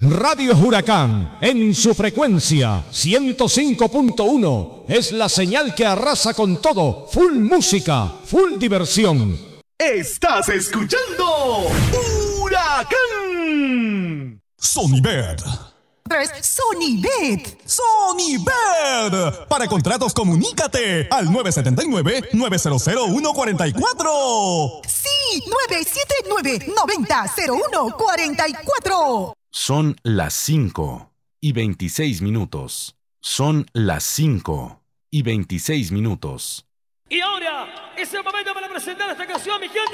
Radio Huracán, en su frecuencia 105.1, es la señal que arrasa con todo. Full música, full diversión. Estás escuchando Huracán. Sonibet. Sonibet. Sonibet. Para contratos, comunícate al 979-900-144. Sí, 979-90-0144. Son las 5:26. Son las 5:26. Y ahora es el momento para presentar esta canción, mi gente.